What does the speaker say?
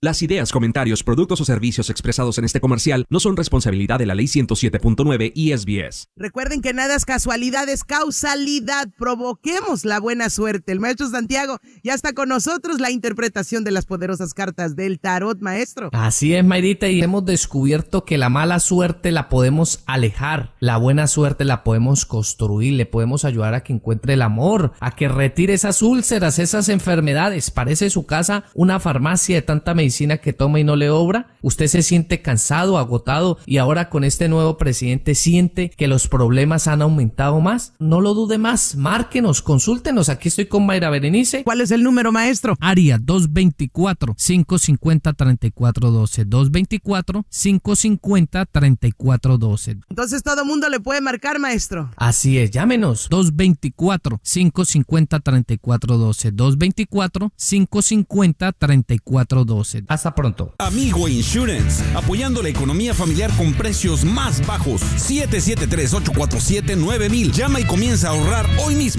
Las ideas, comentarios, productos o servicios expresados en este comercial no son responsabilidad de la Ley 107.9 y SBS. Recuerden que nada es casualidad, es causalidad. Provoquemos la buena suerte. El maestro Santiago ya está con nosotros, la interpretación de las poderosas cartas del tarot, maestro. Así es, Mayrita, y hemos descubierto que la mala suerte la podemos alejar, la buena suerte la podemos construir, le podemos ayudar a que encuentre el amor, a que retire esas úlceras, esas enfermedades. Parece su casa una farmacia de tanta medicina que toma y no le obra. Usted se siente cansado, agotado, y ahora con este nuevo presidente siente que los problemas han aumentado más. No lo dude más, márquenos, consúltenos. Aquí estoy con Mayra Berenice. ¿Cuál es el número, maestro? Área 224-550-3412. 224-550-3412. Entonces todo mundo le puede marcar, maestro. Así es, llámenos. 224-550-3412. 224-550-3412. Hasta pronto. Amigo Insurance, apoyando la economía familiar con precios más bajos. 773-847-9000. Llama y comienza a ahorrar hoy mismo.